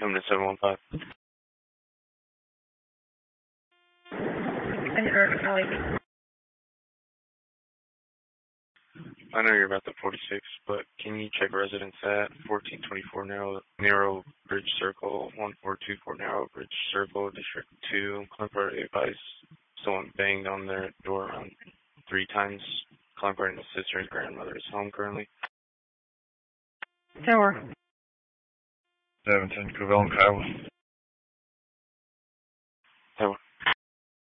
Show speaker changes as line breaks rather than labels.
Coming to 715. I know you're about the 46, but can you check residence at 1424 Narrow Bridge Circle, 1424 Narrow Bridge Circle, District 2, Clinton advice. Someone banged on their door around 3 times. Clinton and his sister and grandmother is home currently.
Tower.
17, Cleveland, Kiowa.
Tower.